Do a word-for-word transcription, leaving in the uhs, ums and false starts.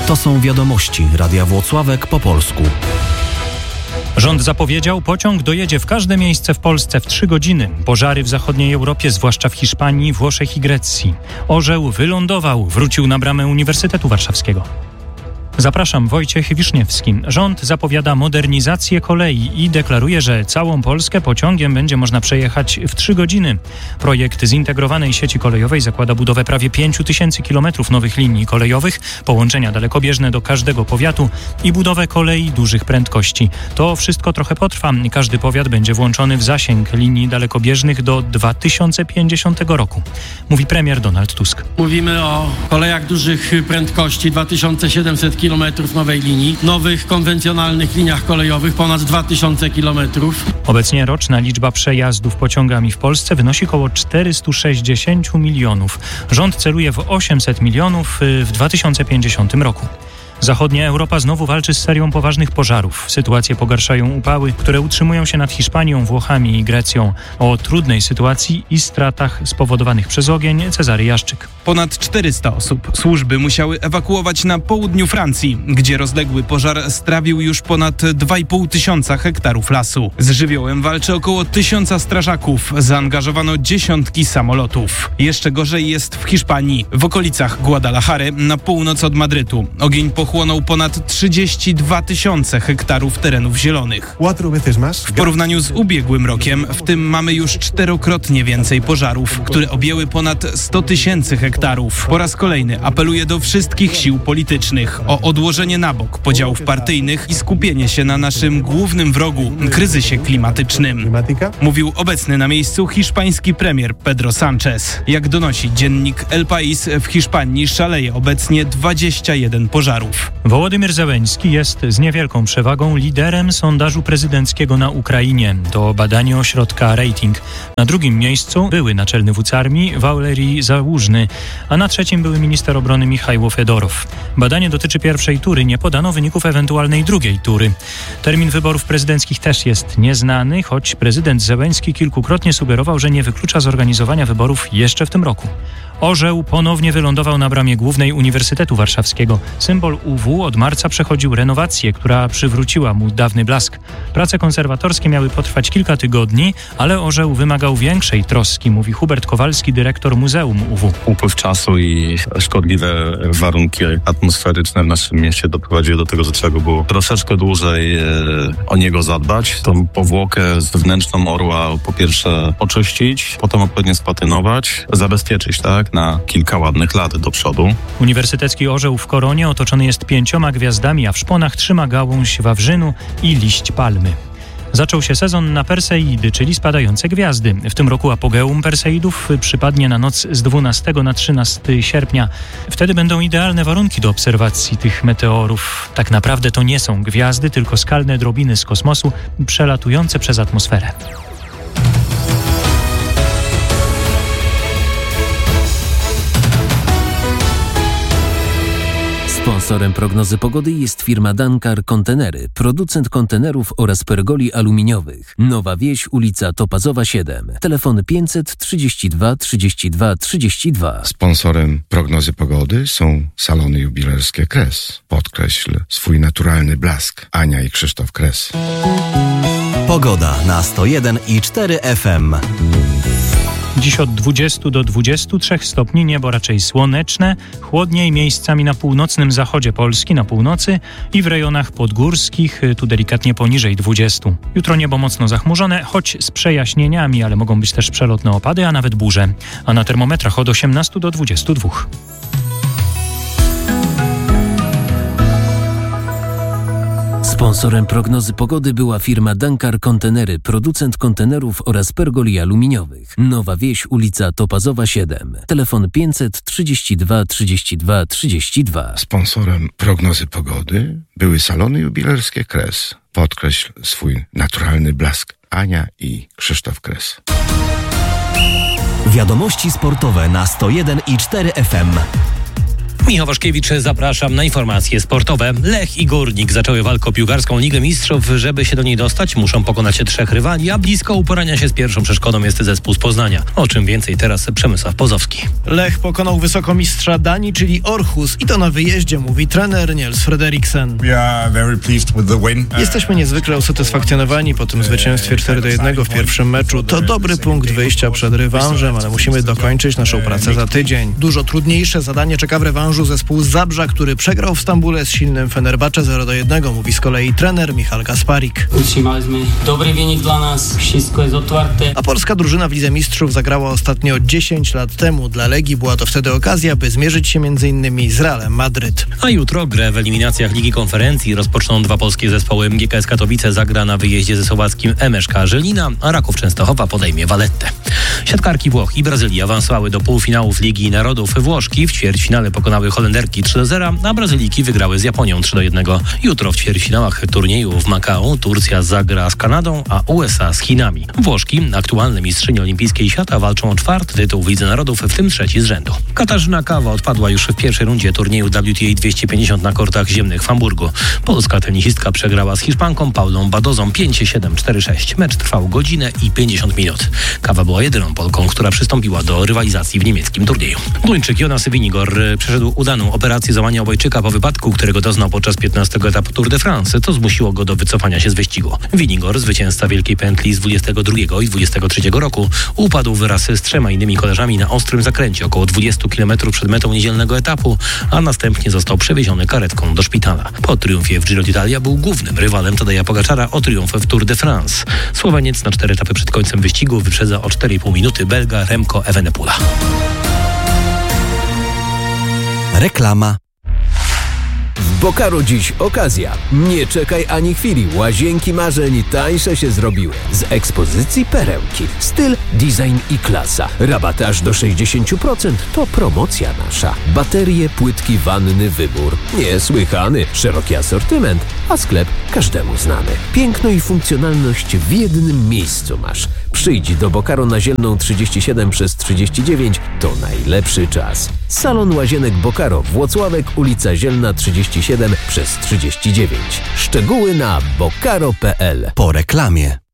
To są wiadomości Radia Włocławek po polsku. Rząd zapowiedział, pociąg dojedzie w każde miejsce w Polsce w trzy godziny. Pożary w zachodniej Europie, zwłaszcza w Hiszpanii, Włoszech i Grecji. Orzeł wylądował, wrócił na bramę Uniwersytetu Warszawskiego. Zapraszam, Wojciech Wiszniewski. Rząd zapowiada modernizację kolei i deklaruje, że całą Polskę pociągiem będzie można przejechać w trzy godziny. Projekt zintegrowanej sieci kolejowej zakłada budowę prawie pięć tysięcy kilometrów nowych linii kolejowych, połączenia dalekobieżne do każdego powiatu i budowę kolei dużych prędkości. To wszystko trochę potrwa. Każdy powiat będzie włączony w zasięg linii dalekobieżnych do dwa tysiące pięćdziesiątego roku, mówi premier Donald Tusk. Mówimy o kolejach dużych prędkości, dwa tysiące siedemset kilometrów nowej linii, nowych konwencjonalnych liniach kolejowych, ponad dwa tysiące kilometrów. Obecnie roczna liczba przejazdów pociągami w Polsce wynosi około czterysta sześćdziesiąt milionów. Rząd celuje w osiemset milionów w dwa tysiące pięćdziesiątym roku. Zachodnia Europa znowu walczy z serią poważnych pożarów. Sytuację pogarszają upały, które utrzymują się nad Hiszpanią, Włochami i Grecją. O trudnej sytuacji i stratach spowodowanych przez ogień Cezary Jaszczyk. Ponad czterysta osób służby musiały ewakuować na południu Francji, gdzie rozległy pożar strawił już ponad dwa i pół tysiąca hektarów lasu. Z żywiołem walczy około tysiąca strażaków. Zaangażowano dziesiątki samolotów. Jeszcze gorzej jest w Hiszpanii, w okolicach Guadalajary, na północ od Madrytu. Ogień pochłonął ponad trzydzieści dwa tysiące hektarów terenów zielonych. W porównaniu z ubiegłym rokiem, w tym mamy już czterokrotnie więcej pożarów, które objęły ponad sto tysięcy hektarów. Po raz kolejny apeluję do wszystkich sił politycznych o odłożenie na bok podziałów partyjnych i skupienie się na naszym głównym wrogu, kryzysie klimatycznym. Mówił obecny na miejscu hiszpański premier Pedro Sánchez. Jak donosi dziennik El País, w Hiszpanii szaleje obecnie dwadzieścia jeden pożarów. Wołodymyr Zełenski jest z niewielką przewagą liderem sondażu prezydenckiego na Ukrainie. To badanie ośrodka Rating. Na drugim miejscu były naczelny wódz armii Walerii Załużny, a na trzecim były minister obrony Michajło Fedorow. Badanie dotyczy pierwszej tury, nie podano wyników ewentualnej drugiej tury. Termin wyborów prezydenckich też jest nieznany, choć prezydent Zełenski kilkukrotnie sugerował, że nie wyklucza zorganizowania wyborów jeszcze w tym roku. Orzeł ponownie wylądował na bramie głównej Uniwersytetu Warszawskiego. Symbol U W od marca przechodził renowację, która przywróciła mu dawny blask. Prace konserwatorskie miały potrwać kilka tygodni, ale orzeł wymagał większej troski, mówi Hubert Kowalski, dyrektor Muzeum U W. Upływ czasu i szkodliwe warunki atmosferyczne w naszym mieście doprowadziły do tego, że trzeba było troszeczkę dłużej e, o niego zadbać. Tą powłokę zewnętrzną orła po pierwsze oczyścić, potem odpowiednio spatynować, zabezpieczyć, tak? Na kilka ładnych lat do przodu. Uniwersytecki orzeł w koronie otoczony jest pięcioma gwiazdami, a w szponach trzyma gałąź wawrzynu i liść palmy. Zaczął się sezon na Perseidy, czyli spadające gwiazdy. W tym roku apogeum Perseidów przypadnie na noc z dwunastego na trzynastego sierpnia. Wtedy będą idealne warunki do obserwacji tych meteorów. Tak naprawdę to nie są gwiazdy, tylko skalne drobiny z kosmosu przelatujące przez atmosferę. Sponsorem prognozy pogody jest firma Dankar Kontenery, producent kontenerów oraz pergoli aluminiowych. Nowa Wieś, ulica Topazowa siedem. Telefon pięćset trzydzieści dwa trzydzieści dwa trzydzieści dwa. Sponsorem prognozy pogody są salony jubilerskie Kres. Podkreśl swój naturalny blask. Ania i Krzysztof Kres. Pogoda na sto jeden i cztery F M. Dziś od dwudziestu do dwudziestu trzech stopni, niebo raczej słoneczne, chłodniej miejscami na północnym zachodzie Polski, na północy i w rejonach podgórskich, tu delikatnie poniżej dwudziestu. Jutro niebo mocno zachmurzone, choć z przejaśnieniami, ale mogą być też przelotne opady, a nawet burze. A na termometrach od osiemnastu do dwudziestu dwóch. Sponsorem prognozy pogody była firma Dankar Kontenery, producent kontenerów oraz pergoli aluminiowych. Nowa Wieś, ulica Topazowa siedem. Telefon pięćset trzydzieści dwa trzydzieści dwa trzydzieści dwa. Sponsorem prognozy pogody były salony jubilerskie Kres. Podkreśl swój naturalny blask. Ania i Krzysztof Kres. Wiadomości sportowe na sto jeden i cztery F M. Michał Waszkiewicz, zapraszam na informacje sportowe. Lech i Górnik zaczęły walkę o piłkarską Ligę Mistrzów. Żeby się do niej dostać, muszą pokonać trzech rywali, a blisko uporania się z pierwszą przeszkodą jest zespół z Poznania. O czym więcej teraz Przemysław Pozowski. Lech pokonał wysokomistrza Danii, czyli Aarhus, i to na wyjeździe, mówi trener Niels Frederiksen. Jesteśmy niezwykle usatysfakcjonowani po tym zwycięstwie cztery do jednego w pierwszym meczu. To dobry punkt wyjścia przed rewanżem, ale musimy dokończyć naszą pracę za tydzień. Dużo trudniejsze zadanie czeka w rewanżu zespół z Zabrza, który przegrał w Stambule z silnym Fenerbahce zero do jednego, mówi z kolei trener Michal Gasparik. Utrzymaliśmy dobry wynik dla nas, wszystko jest otwarte. A polska drużyna w Lidze Mistrzów zagrała ostatnio dziesięć lat temu. Dla Legii była to wtedy okazja, by zmierzyć się m.in. z Realem Madryt. A jutro grę w eliminacjach Ligi Konferencji rozpoczną dwa polskie zespoły. G K S Katowice zagra na wyjeździe ze słowackim M S K Żelina, a Raków Częstochowa podejmie Vallettę. Siatkarki Włoch i Brazylii awansowały do półfinałów Ligi Narodów. Włoszki w ćwierćfinale pokonały Holenderki trzy do zera, a Brazylijki wygrały z Japonią trzy do jednego. Jutro w ćwierćfinałach turnieju w Makao Turcja zagra z Kanadą, a U S A z Chinami. Włoszki, aktualne mistrzynie olimpijskiej świata, walczą o czwarty tytuł w Lidze Narodów, w tym trzeci z rzędu. Katarzyna Kawa odpadła już w pierwszej rundzie turnieju W T A dwieście pięćdziesiąt na kortach ziemnych w Hamburgu. Polska tenisistka przegrała z Hiszpanką Paulą Badozą pięć siedem cztery sześć. Mecz trwał godzinę i pięćdziesiąt minut. Kawa była jedyną Polką, która przystąpiła do rywalizacji w niemieckim turnieju. Duńczyk Jonas Vingegaard przeszedł udaną operację złamania obojczyka po wypadku, którego doznał podczas piętnastego etapu Tour de France. To zmusiło go do wycofania się z wyścigu. Vingegaard, zwycięzca Wielkiej Pętli z dwudziestego drugiego i dwudziestego trzeciego roku, upadł wraz z trzema innymi koleżami na ostrym zakręcie około dwudziestu kilometrów przed metą niedzielnego etapu, a następnie został przewieziony karetką do szpitala. Po triumfie w Giro d'Italia był głównym rywalem Tadeja Pogaczara o triumf w Tour de France. Słoweniec na cztery etapy przed końcem wyścigu wyprzedza o cztery i pół minuty Belga Remco Evenepoela. Reklama. W Bocaro dziś okazja. Nie czekaj ani chwili. Łazienki marzeń tańsze się zrobiły. Z ekspozycji perełki. Styl, design i klasa. Rabaty aż do sześćdziesiąt procent. To promocja nasza. Baterie, płytki, wanny, wybór. Niesłychany. Szeroki asortyment, a sklep każdemu znany. Piękno i funkcjonalność w jednym miejscu masz. Przyjdź do Bocaro na Zielną trzydzieści siedem przez trzydzieści dziewięć. To najlepszy czas. Salon Łazienek Bocaro, Włocławek, ulica Zielna trzydzieści siedem przez trzydzieści dziewięć. Szczegóły na bocaro kropka p l. Po reklamie.